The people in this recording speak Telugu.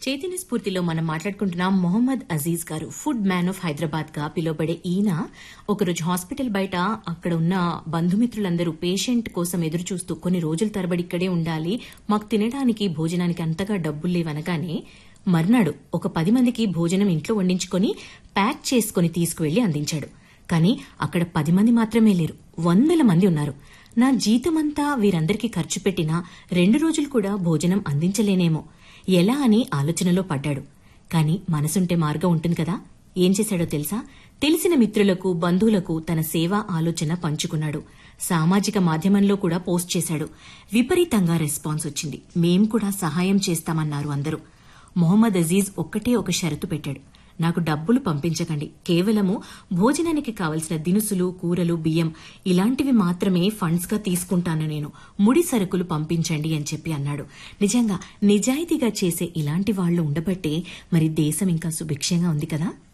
చైతన్య స్ఫూర్తిలో మనం మాట్లాడుకుంటున్నాం. మొహమ్మద్ అజీజ్ గారు ఫుడ్ మ్యాన్ ఆఫ్ హైదరాబాద్ గా పిలువబడే ఈయన ఒకరోజు హాస్పిటల్ బయట అక్కడ ఉన్న బంధుమిత్రులందరూ పేషెంట్ కోసం ఎదురు చూస్తూ కొన్ని రోజుల తరబడి ఇక్కడే ఉండాలి, మాకు తినడానికి భోజనానికి అంతగా డబ్బులు లేవనగానే మర్నాడు ఒక 10 మందికి భోజనం ఇంట్లో వండించుకొని ప్యాక్ చేసుకుని తీసుకువెళ్లి అందించాడు. కానీ అక్కడ 10 మంది మాత్రమే లేరు, 100 మంది ఉన్నారు. నా జీతమంతా వీరందరికీ ఖర్చు పెట్టినా 2 రోజులు కూడా భోజనం అందించలేనేమో, ఎలా అని ఆలోచనలో పడ్డాడు. కాని మనసుంటే మార్గం ఉంటుంది కదా. ఏం చేశాడో తెలుసా? తెలిసిన మిత్రులకు, బంధువులకు తన సేవా ఆలోచన పంచుకున్నాడు. సామాజిక మాధ్యమంలో కూడా పోస్ట్ చేశాడు. విపరీతంగా రెస్పాన్స్ వచ్చింది. మేం కూడా సహాయం చేస్తామన్నారు అందరూ. మొహమ్మద్ అజీజ్ ఒక్కటే ఒక షరతు పెట్టాడు. నాకు డబ్బులు పంపించకండి, కేవలము భోజనానికి కావలసిన దినుసులు, కూరలు, బియ్యం ఇలాంటివి మాత్రమే ఫండ్స్ గా తీసుకుంటాను, నేను ముడి సరుకులు పంపించండి అని చెప్పి అన్నాడు. నిజంగా నిజాయితీగా చేసే ఇలాంటి వాళ్లు ఉండబట్టే మరి దేశం ఇంకా సుభిక్షంగా ఉంది కదా.